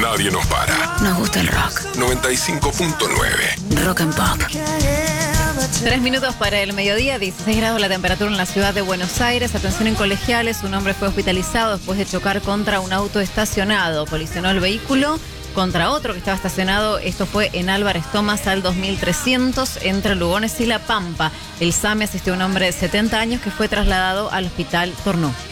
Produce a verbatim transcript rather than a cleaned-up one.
nadie nos para. Nos gusta el rock. noventa y cinco punto nueve. Rock and Pop. Tres minutos para el mediodía, dieciséis grados la temperatura en la ciudad de Buenos Aires. Atención en Colegiales, un hombre fue hospitalizado después de chocar contra un auto estacionado. Colisionó el vehículo contra otro que estaba estacionado. Esto fue en Álvarez Thomas al dos mil trescientos, entre Lugones y La Pampa. El SAME asistió a un hombre de setenta años que fue trasladado al hospital Tornó.